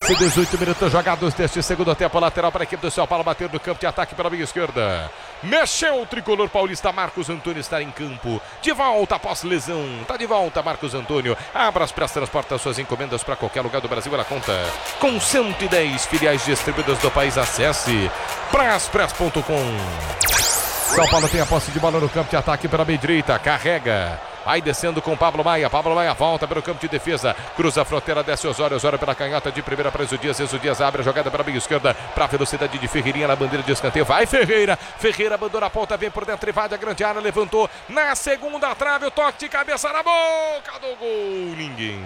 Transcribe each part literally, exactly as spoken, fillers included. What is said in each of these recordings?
quase dezoito minutos jogados deste segundo tempo. Lateral para a equipe do São Paulo, bater no campo de ataque pela minha esquerda. Mexeu o tricolor paulista, Marcos Antônio está em campo. De volta após lesão. Tá de volta Marcos Antônio. Abra as pressas, transporta suas encomendas para qualquer lugar do Brasil. Ela conta com cento e dez filiais distribuídas do país. Acesse braspress ponto com. São Paulo tem a posse de bola no campo de ataque pela meia direita. Carrega. Vai descendo com Pablo Maia. Pablo Maia volta pelo campo de defesa. Cruza a fronteira, desce Osório. Osório pela canhota de primeira para Enzo Dias. Enzo Dias abre a jogada pela meia esquerda. Para a velocidade de Ferreirinha na bandeira de escanteio. Vai Ferreira. Ferreira abandona a ponta. Vem por dentro. Invade a grande área. Levantou na segunda trave. O toque de cabeça na boca do gol. Ninguém.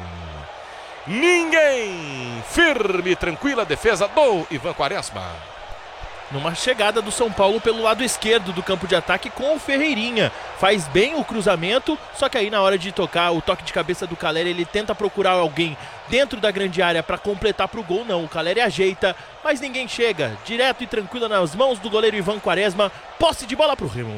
Ninguém. Firme e tranquila a defesa do Ivan Quaresma. Numa chegada do São Paulo pelo lado esquerdo do campo de ataque com o Ferreirinha. Faz bem o cruzamento, só que aí na hora de tocar o toque de cabeça do Caleri, ele tenta procurar alguém dentro da grande área para completar para o gol. Não, o Caleri ajeita, mas ninguém chega. Direto e tranquilo nas mãos do goleiro Ivan Quaresma. Posse de bola para o Remo.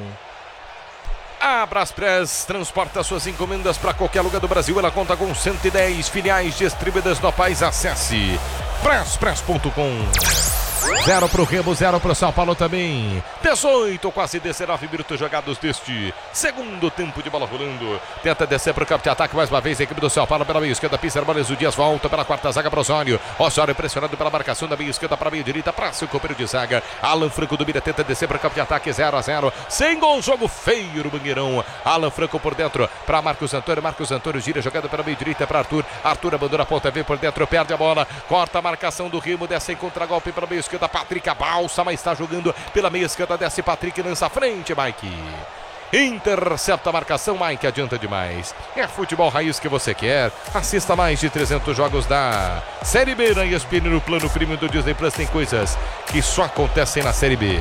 A Braspress transporta suas encomendas para qualquer lugar do Brasil. Ela conta com cento e dez filiais distribuídas no país. Acesse braspress ponto com. Zero pro Remo, zero pro São Paulo também. dezoito, quase dezenove minutos jogados deste segundo tempo de bola rolando. Tenta descer pro campo de ataque mais uma vez a equipe do São Paulo pela meia esquerda. Pisa Hermanes, o Dias volta pela quarta zaga para Osório. Osório pressionado pela marcação da meia esquerda para a meia direita. Para seu companheiro de zaga. Alan Franco do Mira tenta descer pro campo de ataque. zero a zero. Sem gol, jogo feio no Mangueirão. Alan Franco por dentro para Marcos Antônio. Marcos Antônio gira jogada pela meia direita para Arthur. Arthur abandona a ponta, vem por dentro, perde a bola. Corta a marcação do Remo, desce em contra-golpe pela meia esquerda. Patrick Balsa, mas está jogando pela meia esquerda, desce Patrick, lança à frente, Mike. Intercepta a marcação, Mike, adianta demais. É futebol raiz que você quer. Assista mais de trezentos jogos da Série B na E S P N no plano premium do Disney Plus. Tem coisas que só acontecem na Série B.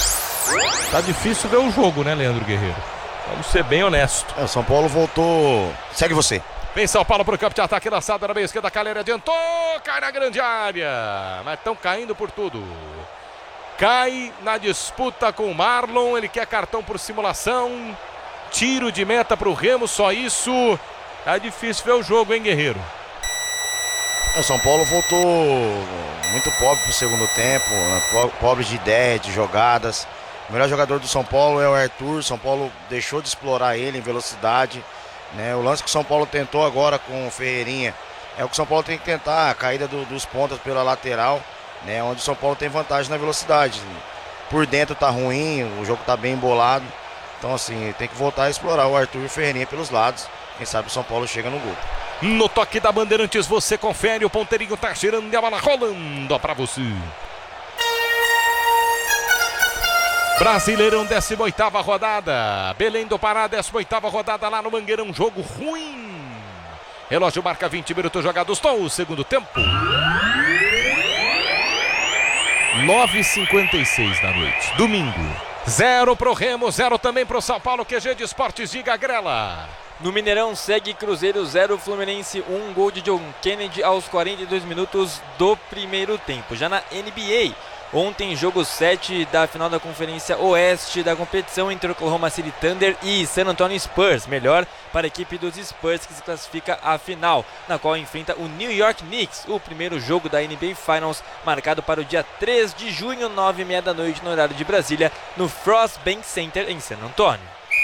Tá difícil ver o jogo, né, Leandro Guerreiro? Vamos ser bem honestos. É, o São Paulo voltou. Segue você. Vem São Paulo para o campo de ataque, lançado na meia esquerda, Caleri adiantou, cai na grande área, mas estão caindo por tudo. Cai na disputa com o Marlon, ele quer cartão por simulação, tiro de meta para o Remo, só isso. Tá difícil ver o jogo, hein, Guerreiro? O São Paulo voltou muito pobre para o segundo tempo, né? Pobre de ideia, de jogadas. O melhor jogador do São Paulo é o Arthur. São Paulo deixou de explorar ele em velocidade. Né, o lance que o São Paulo tentou agora com o Ferreirinha é o que o São Paulo tem que tentar, a caída do, dos pontas pela lateral, né, onde o São Paulo tem vantagem na velocidade. Por dentro tá ruim, o jogo tá bem embolado, então assim, tem que voltar a explorar o Arthur e o Ferreirinha pelos lados, quem sabe o São Paulo chega no gol. No toque da Bandeirantes você confere, o ponteirinho tá girando e a bola rolando pra você. Brasileirão, décima oitava rodada. Belém do Pará, décima oitava rodada lá no Mangueirão. Jogo ruim. Relógio marca vinte minutos jogados no segundo tempo. nove e cinquenta e seis da noite, domingo. Zero pro Remo, zero também pro São Paulo. Q G de Esportes, diga Grela. No Mineirão segue Cruzeiro zero, Fluminense um, gol de John Kennedy aos quarenta e dois minutos do primeiro tempo. Já na N B A, ontem, jogo sete da final da Conferência Oeste da competição entre Oklahoma City Thunder e San Antonio Spurs. Melhor para a equipe dos Spurs, que se classifica à final, na qual enfrenta o New York Knicks. O primeiro jogo da N B A Finals, marcado para o dia três de junho, nove e meia da noite, no horário de Brasília, no Frost Bank Center, em San Antônio.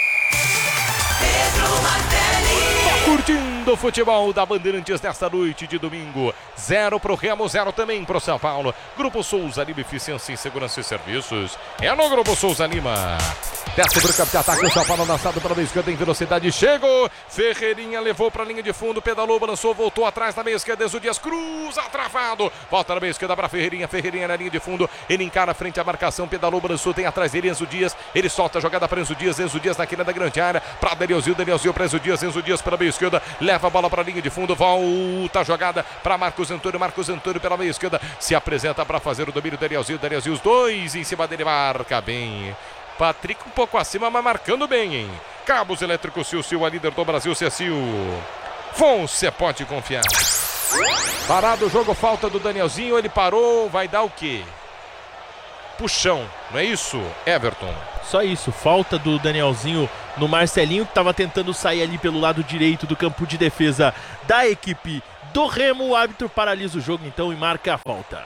Curtindo o futebol da Bandeirantes nesta noite de domingo. Zero pro Remo, zero também pro São Paulo. Grupo Souza Lima, eficiência em segurança e serviços. É no Grupo Souza Lima. Desce pro campo de ataque, o São Paulo lançado pela meia esquerda em velocidade. Chegou, Ferreirinha levou pra linha de fundo, pedalou, balançou, voltou atrás na meia esquerda. Enzo Dias cruza, travado. Volta na meia esquerda pra Ferreirinha, Ferreirinha na linha de fundo. Ele encara frente à marcação, pedalou, balançou, tem atrás dele Enzo Dias. Ele solta a jogada para Enzo Dias, Enzo Dias na quina da grande área. Pra Danielzinho, Danielzinho pra Enzo Dias, Enzo Dias pela meia esquerda. Leva a bola para a linha de fundo, volta a jogada para Marcos Antônio, Marcos Antônio pela meia esquerda, se apresenta para fazer o domínio, Danielzinho, Danielzinho, os dois em cima dele, marca bem. Patrick um pouco acima, mas marcando bem, hein? Cabos Elétricos Sil Sil, a líder do Brasil, Cecil. Você pode confiar. Parado o jogo, falta do Danielzinho, ele parou, vai dar o quê? Puxão, não é isso, Everton? Só isso, falta do Danielzinho no Marcelinho, que estava tentando sair ali pelo lado direito do campo de defesa da equipe do Remo. O árbitro paralisa o jogo então e marca a falta.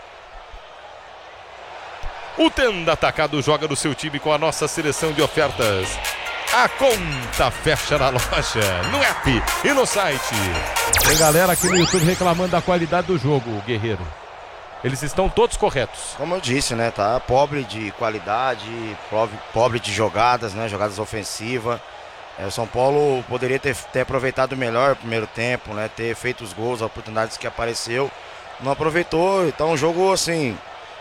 O Tenda Atacado joga no seu time com a nossa seleção de ofertas. A conta fecha na loja, no app e no site. Tem galera aqui no YouTube reclamando da qualidade do jogo, Guerreiro. Eles estão todos corretos. Como eu disse, né? Tá pobre de qualidade, pobre, pobre de jogadas, né? Jogadas ofensivas. É, o São Paulo poderia ter, ter aproveitado melhor o primeiro tempo, né? Ter feito os gols, as oportunidades que apareceu. Não aproveitou. Então, um jogo assim.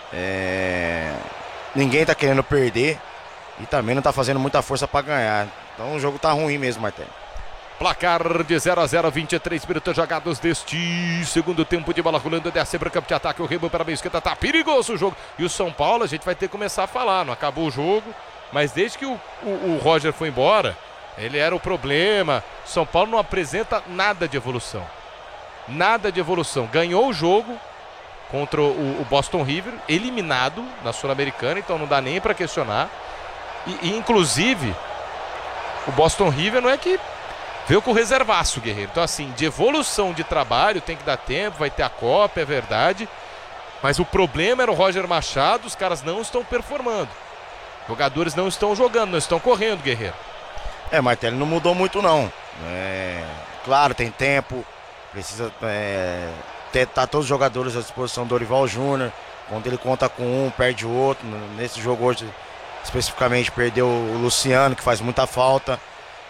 É... Ninguém tá querendo perder. E também não tá fazendo muita força para ganhar. Então, o jogo tá ruim mesmo, Martelo. Placar de zero a zero, vinte e três minutos jogados deste segundo tempo de bola rolando, desce para o campo de ataque, o Remo para a meia esquerda, tá perigoso o jogo. E o São Paulo, a gente vai ter que começar a falar, não acabou o jogo, mas desde que o, o, o Roger foi embora, ele era o problema. São Paulo não apresenta nada de evolução. Nada de evolução. Ganhou o jogo contra o, o Boston River, eliminado na Sul-Americana, então não dá nem para questionar. E, e inclusive, o Boston River não é que veio com o reservaço, Guerreiro. Então, assim, de evolução de trabalho tem que dar tempo, vai ter a Copa, é verdade. Mas o problema era o Roger Machado, os caras não estão performando. Jogadores não estão jogando, não estão correndo, Guerreiro. É, Martelo, não mudou muito não. É, claro, tem tempo, precisa é, ter tá todos os jogadores à disposição do Dorival Júnior. Quando ele conta com um, perde o outro. Nesse jogo hoje, especificamente, perdeu o Luciano, que faz muita falta.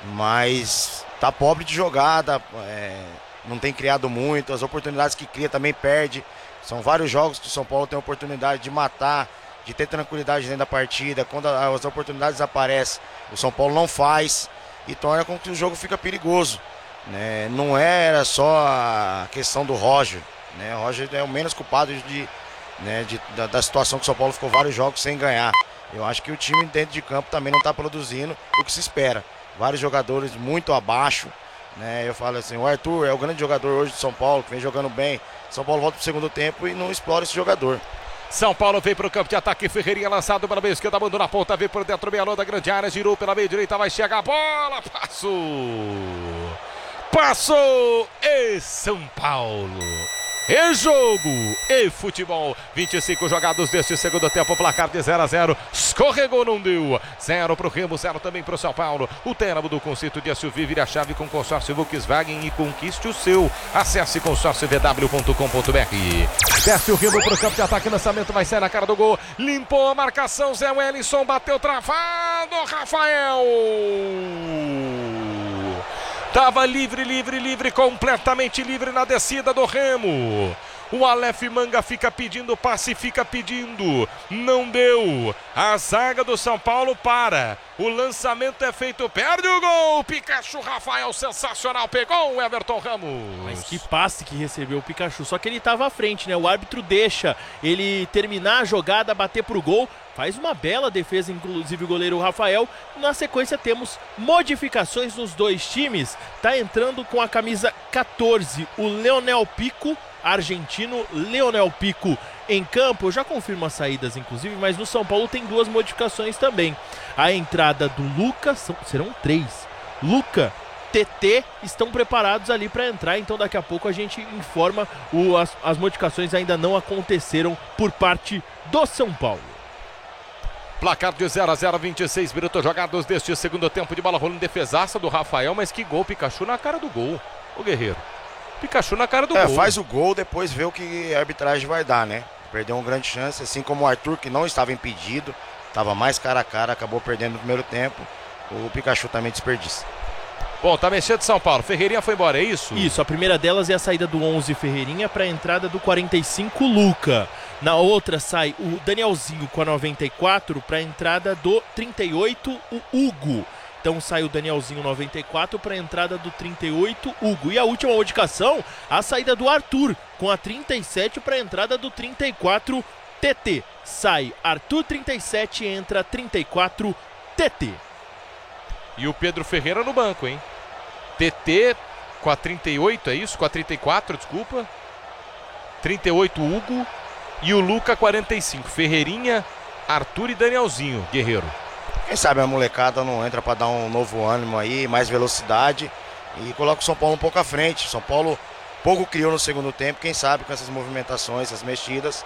Mas tá pobre de jogada, é, não tem criado muito, as oportunidades que cria também perde. São vários jogos que o São Paulo tem a oportunidade de matar, de ter tranquilidade dentro da partida. Quando as oportunidades aparecem, o São Paulo não faz e torna com que o jogo fica perigoso, né? Não era só a questão do Roger, né? O Roger é o menos culpado de, né, de, da, da situação que o São Paulo ficou vários jogos sem ganhar. Eu acho que o time dentro de campo também não está produzindo o que se espera. Vários jogadores muito abaixo, né? Eu falo assim, o Arthur é o grande jogador hoje de São Paulo, que vem jogando bem. São Paulo volta pro segundo tempo e não explora esse jogador. São Paulo veio para o campo de ataque, Ferreirinha lançado pela meia esquerda, mandou na ponta, veio por dentro, meia lua da grande área, girou pela meia direita, vai chegar a bola, passou, passou, e São Paulo. E jogo, e futebol, vinte e cinco jogados deste segundo tempo, placar de zero a zero, escorregou, não deu, zero para o Remo, zero também para o São Paulo. O Téramo do Conceito de S U V, vire a chave com consórcio Volkswagen e conquiste o seu. Acesse consórcio v w ponto com ponto b r. Desce o Remo para o campo de ataque, lançamento vai sair na cara do gol, limpou a marcação, Zé Wellington, bateu travado, Rafael! Tava livre, livre, livre, completamente livre na descida do Remo. O Aleph Manga fica pedindo passe, fica pedindo. Não deu. A zaga do São Paulo para. O lançamento é feito, perde o gol. Pikachu Rafael, sensacional, pegou o Everton Ramos. Mas que passe que recebeu o Pikachu, só que ele estava à frente, né? O árbitro deixa ele terminar a jogada, bater pro gol. Faz uma bela defesa, inclusive o goleiro Rafael. Na sequência temos modificações nos dois times. Tá entrando com a camisa quatorze, o Leonel Pico, argentino Leonel Pico em campo. Eu já confirmo as saídas, inclusive, mas no São Paulo tem duas modificações também. A entrada do Lucas, são, serão três. Luca, T T estão preparados ali para entrar, então daqui a pouco a gente informa. O, as, as modificações ainda não aconteceram por parte do São Paulo. Placar de zero a zero, vinte e seis minutos jogados deste segundo tempo de bola rolando, defesaça do Rafael, mas que gol, Pikachu na cara do gol, o Guerreiro. Pikachu na cara do é, gol. Faz o gol, depois vê o que a arbitragem vai dar, né? Perdeu uma grande chance, assim como o Arthur, que não estava impedido, estava mais cara a cara, acabou perdendo no primeiro tempo. O Pikachu também desperdiça. Bom, tá mexendo de São Paulo, Ferreirinha foi embora, é isso? Isso, a primeira delas é a saída do onze Ferreirinha para a entrada do quarenta e cinco Luca. Na outra sai o Danielzinho com a noventa e quatro para a entrada do trinta e oito, o Hugo. Então sai o Danielzinho noventa e quatro para a entrada do trinta e oito, Hugo. E a última modificação, a saída do Arthur com a trinta e sete para a entrada do trinta e quatro, T T. Sai Arthur trinta e sete, entra trinta e quatro, T T. E o Pedro Ferreira no banco, hein? T T com a trinta e oito, é isso? Com a trinta e quatro, desculpa. trinta e oito, Hugo. E o Luca, quarenta e cinco. Ferreirinha, Arthur e Danielzinho, Guerreiro. Quem sabe a molecada não entra para dar um novo ânimo aí, mais velocidade. E coloca o São Paulo um pouco à frente. São Paulo pouco criou no segundo tempo. Quem sabe com essas movimentações, essas mexidas,